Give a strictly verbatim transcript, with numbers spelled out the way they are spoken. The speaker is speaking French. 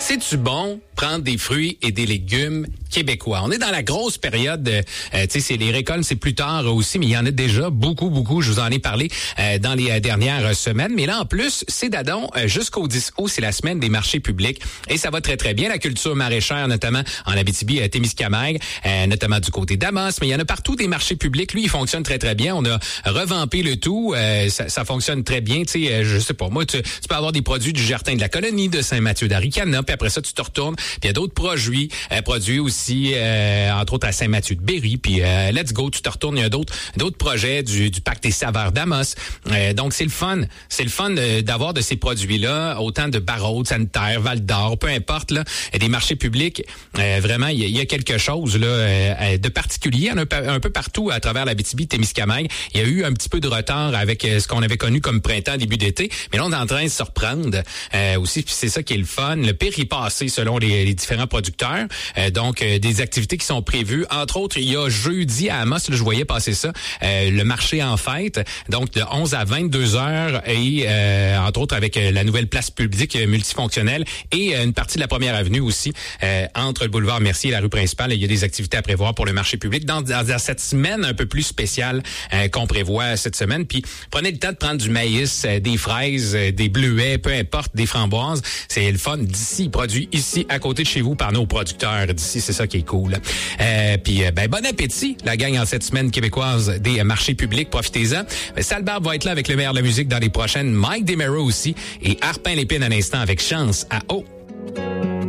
C'est-tu bon prendre des fruits et des légumes québécois? On est dans la grosse période, euh, tu sais, c'est les récoltes, c'est plus tard aussi, mais il y en a déjà beaucoup, beaucoup. Je vous en ai parlé euh, dans les euh, dernières semaines. Mais là, en plus, c'est d'adon euh, jusqu'au dix août, c'est la semaine des marchés publics. Et ça va très, très bien. La culture maraîchère, notamment en Abitibi-Témiscamingue, euh, notamment du côté d'Amos. Mais il y en a partout des marchés publics. Lui, il fonctionne très, très bien. On a revampé le tout. Euh, ça, ça fonctionne très bien. Tu sais, euh, je sais pas, moi, tu, tu peux avoir des produits du Jardin de la Colonie, de Saint-Mathieu-d'Aricana, puis après ça, tu te retournes. Puis il y a d'autres produits, euh, produits aussi, euh, entre autres à Saint-Mathieu-de-Berry. Puis euh, let's go, tu te retournes. Il y a d'autres d'autres projets du, du Parc des saveurs d'Amos. Euh, donc, c'est le fun. C'est le fun euh, d'avoir de ces produits-là, autant de Barraud, Sanitaire, Val-d'Or, peu importe, là, des marchés publics. Euh, vraiment, il y, y a quelque chose là euh, de particulier. Un peu, un peu partout à travers l'Abitibi-Témiscamingue. Il y a eu un petit peu de retard avec euh, ce qu'on avait connu comme printemps, début d'été. Mais là, on est en train de se reprendre euh, aussi. Puis c'est ça qui est le fun. Le pire est passé selon les, les différents producteurs. Euh, donc, euh, des activités qui sont prévues. Entre autres, il y a jeudi à Amos, là, je voyais passer ça, euh, le marché en fête. Donc, de onze à vingt-deux heures et, euh, entre autres, avec euh, la nouvelle place publique euh, multifonctionnelle et euh, une partie de la première avenue aussi, euh, entre le boulevard Mercier et la rue principale. Il y a des activités à prévoir pour le marché public dans, dans, dans cette semaine un peu plus spéciale euh, qu'on prévoit cette semaine. Puis, prenez le temps de prendre du maïs, euh, des fraises, euh, des bleuets, peu importe, des framboises. C'est le fun d'ici, produit ici, à côté de chez vous, par nos producteurs d'ici. C'est ça qui est cool. Euh, puis, euh, ben, bon appétit, la gang, en cette semaine québécoise des marchés publics. Profitez-en. Sal Barbe va être là avec le meilleur de la musique dans les prochaines. Mike Desmarais aussi. Et Harpin Lépine à l'instant avec Chance à eau.